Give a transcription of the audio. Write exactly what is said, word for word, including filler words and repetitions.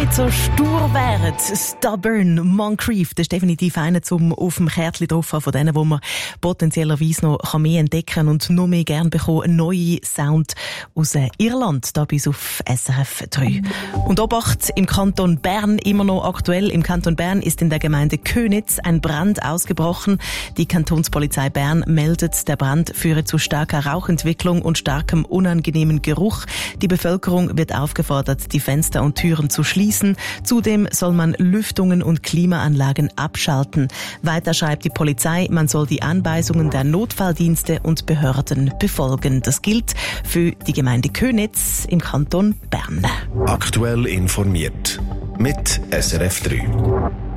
nicht so stur wären. Stubborn, Moncrief, das ist definitiv einer zum auf dem Kärtchen drauf haben, von denen, wo man potenziellerweise noch mehr entdecken kann und noch mehr gerne bekommen. Ein neuer Sound aus Irland, da bei uns auf S R F drei. Und Obacht im Kanton Bern, immer noch aktuell. Im Kanton Bern ist in der Gemeinde Köniz ein Brand ausgebrochen. Die Kantonspolizei Bern meldet, der Brand führe zu starker Rauchentwicklung und starkem unangenehmen Geruch. Die Bevölkerung wird aufgefordert, die Fenster und Türen zu schließen. Zudem soll man Lüftungen und Klimaanlagen abschalten. Weiter schreibt die Polizei, man soll die Anweisungen der Notfalldienste und Behörden befolgen. Das gilt für die Gemeinde Köniz im Kanton Bern. Aktuell informiert mit S R F drei.